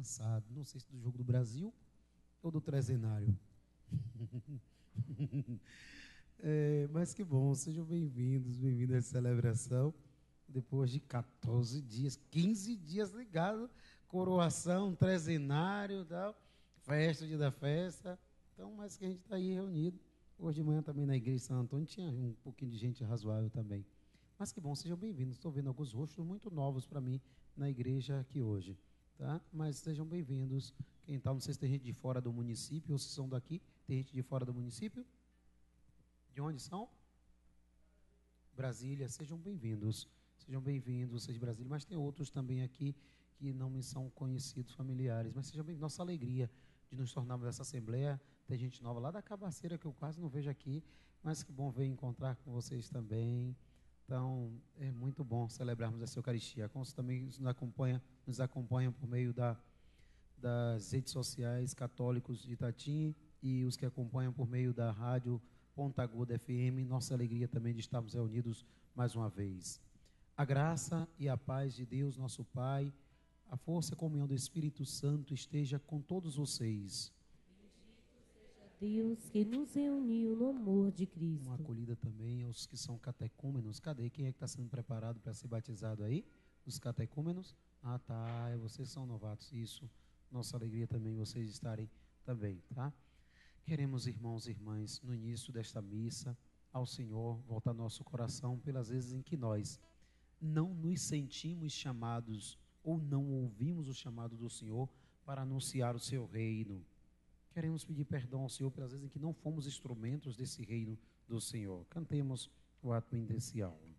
cansado, não sei se do jogo do Brasil ou do trezenário. Mas que bom, sejam bem-vindos à celebração. Depois de 14 dias, 15 dias ligado, coroação, trezenário, tal, festa, dia da festa. Então, mas que a gente está aí reunido. Hoje de manhã também na igreja de Santo Antônio tinha um pouquinho de gente razoável também. Mas que bom, sejam bem-vindos. Estou vendo alguns rostos muito novos para mim na igreja aqui hoje, tá? Mas sejam bem-vindos. Quem está, não sei se tem gente de fora do município ou se são daqui. Tem gente de fora do município? De onde são? Brasília, sejam bem-vindos. Sejam bem-vindos, vocês de Brasília, mas tem outros também aqui que não me são conhecidos, familiares. Mas sejam bem-vindos, nossa alegria de nos tornarmos essa assembleia. Tem gente nova lá da Cabaceira que eu quase não vejo aqui, mas que bom ver encontrar com vocês também. Então, é muito bom celebrarmos essa Eucaristia. Como você também nos acompanham por meio das redes sociais católicos de Itatim e os que acompanham por meio da rádio Ponta Aguda FM, nossa alegria também de estarmos reunidos mais uma vez. A graça e a paz de Deus, nosso Pai, a força e a comunhão do Espírito Santo esteja com todos vocês. Deus que nos reuniu no amor de Cristo. Uma acolhida também aos que são catecúmenos. Cadê? Quem é que está sendo preparado para ser batizado aí? Os catecúmenos? Ah, tá. Vocês são novatos. Isso. Nossa alegria também vocês estarem também, tá? Queremos, irmãos e irmãs, no início desta missa, ao Senhor, voltar nosso coração pelas vezes em que nós não nos sentimos chamados ou não ouvimos o chamado do Senhor para anunciar o seu reino. Queremos pedir perdão ao Senhor pelas vezes em que não fomos instrumentos desse reino do Senhor. Cantemos o ato penitencial.